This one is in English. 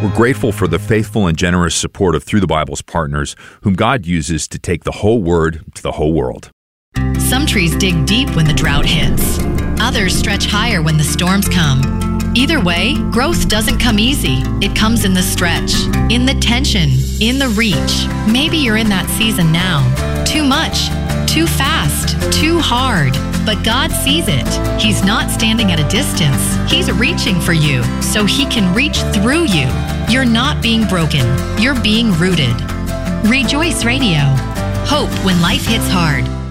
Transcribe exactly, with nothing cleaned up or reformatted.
We're grateful for the faithful and generous support of Through the Bible's partners, whom God uses to take the whole Word to the whole world. Some trees dig deep when the drought hits. Others stretch higher when the storms come. Either way, growth doesn't come easy. It comes in the stretch, in the tension, in the reach. Maybe you're in that season now. Too much, too fast, too hard. But God sees it. He's not standing at a distance. He's reaching for you so He can reach through you. You're not being broken. You're being rooted. Rejoice Radio. Hope when life hits hard.